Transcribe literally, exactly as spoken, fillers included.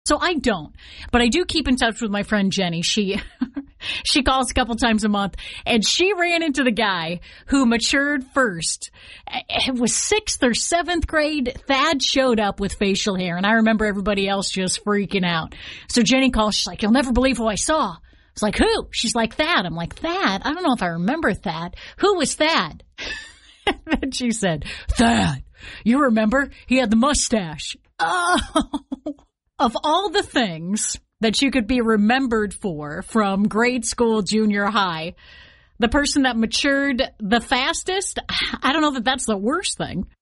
So I don't, but I do keep in touch with my friend Jenny. She she calls a couple times a month, and she ran into the guy who matured first. It was sixth or seventh grade. Thad showed up with facial hair, and I remember everybody else just freaking out. So Jenny calls. She's like, "You'll never believe who I saw." It's like, "Who?" She's like, "Thad." I'm like, "Thad? I don't know if I remember Thad. Who was Thad?" And she said, "Thad. You remember? He had the mustache." Oh. Of all the things that you could be remembered for from grade school, junior high, the person that matured the fastest, I don't know that that's the worst thing.